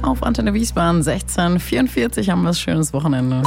auf Antenne Wiesbaden. 16:44 haben wir ein schönes Wochenende.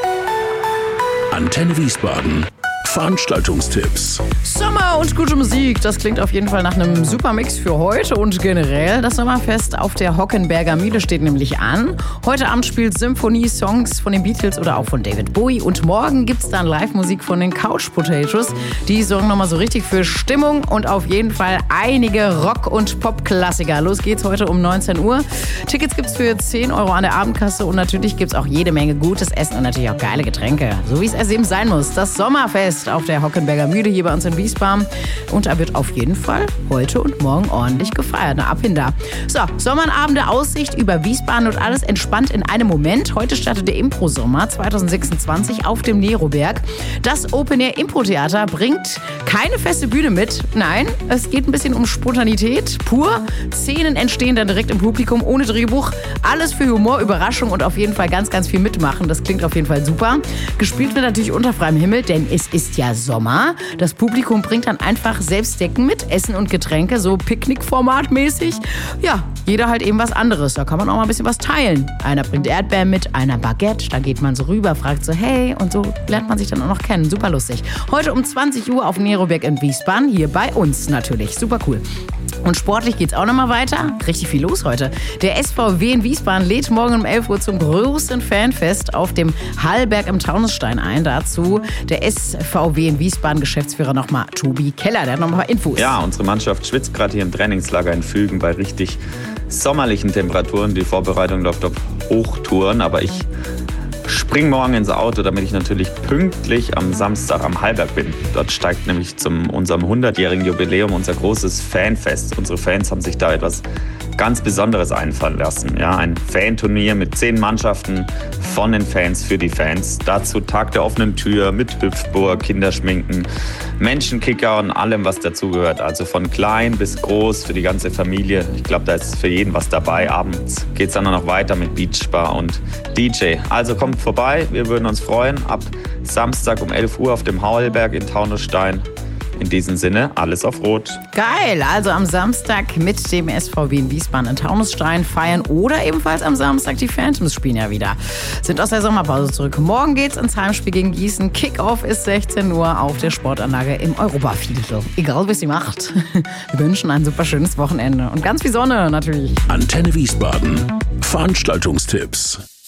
Antenne Wiesbaden. Veranstaltungstipps. Sommer und gute Musik, das klingt auf jeden Fall nach einem super Mix für heute und generell. Das Sommerfest auf der Hockenberger Mühle steht nämlich an. Heute Abend spielt Symphonie Songs von den Beatles oder auch von David Bowie und morgen gibt's dann Live-Musik von den Couch Potatoes. Die sorgen nochmal so richtig für Stimmung und auf jeden Fall einige Rock- und Pop-Klassiker. Los geht's heute um 19 Uhr. Tickets gibt's für 10 Euro an der Abendkasse und natürlich gibt's auch jede Menge gutes Essen und natürlich auch geile Getränke. So wie es eben sein muss. Das Sommerfest auf der Hockenberger Mühle hier bei uns in Wiesbaden. Und da wird auf jeden Fall heute und morgen ordentlich gefeiert. Na, ab hin da. So, Sommerabende, Aussicht über Wiesbaden und alles entspannt in einem Moment. Heute startet der Impro-Sommer 2026 auf dem Neroberg. Das Open-Air-Impro-Theater bringt keine feste Bühne mit. Nein, es geht ein bisschen um Spontanität pur. Szenen entstehen dann direkt im Publikum ohne Drehbuch. Alles für Humor, Überraschung und auf jeden Fall ganz, ganz viel mitmachen. Das klingt auf jeden Fall super. Gespielt wird natürlich unter freiem Himmel, denn es ist ja Sommer. Das Publikum bringt dann einfach selbst Decken mit, Essen und Getränke, so Picknickformat-mäßig. Ja, jeder halt eben was anderes. Da kann man auch mal ein bisschen was teilen. Einer bringt Erdbeeren mit, einer Baguette. Da geht man so rüber, fragt so, hey, und so lernt man sich dann auch noch kennen. Super lustig. Heute um 20 Uhr auf Neroberg in Wiesbaden, hier bei uns natürlich. Super cool. Und sportlich geht's auch nochmal weiter. Richtig viel los heute. Der SVW in Wiesbaden lädt morgen um 11 Uhr zum größten Fanfest auf dem Hallberg im Taunusstein ein. Dazu der SVW in Wiesbaden Geschäftsführer nochmal Tobi Keller. Der hat noch ein paar Infos. Ja, unsere Mannschaft schwitzt gerade hier im Trainingslager in Fügen bei richtig sommerlichen Temperaturen. Die Vorbereitung läuft auf Hochtouren, aber ich spring morgen ins Auto, damit ich natürlich pünktlich am Samstag am Hallberg bin. Dort steigt nämlich zu unserem 100-jährigen Jubiläum unser großes Fanfest. Unsere Fans haben sich da etwas ganz Besonderes einfallen lassen. Ja, ein Fanturnier mit 10 Mannschaften von den Fans für die Fans. Dazu Tag der offenen Tür mit Hüpfburg, Kinderschminken, Menschenkicker und allem, was dazugehört. Also von klein bis groß für die ganze Familie. Ich glaube, da ist für jeden was dabei. Abends geht es dann noch weiter mit Beachbar und DJ. Also kommt vorbei, wir würden uns freuen. Ab Samstag um 11 Uhr auf dem Hallberg in Taunusstein. In diesem Sinne, alles auf Rot. Geil, also am Samstag mit dem SVW in Wiesbaden in Taunusstein feiern oder ebenfalls am Samstag die Phantoms spielen ja wieder. Sind aus der Sommerpause zurück. Morgen geht's ins Heimspiel gegen Gießen. Kickoff ist 16 Uhr auf der Sportanlage im Europa-Field. Egal, was ihr macht. Wir wünschen ein super schönes Wochenende und ganz viel Sonne natürlich. Antenne Wiesbaden. Veranstaltungstipps.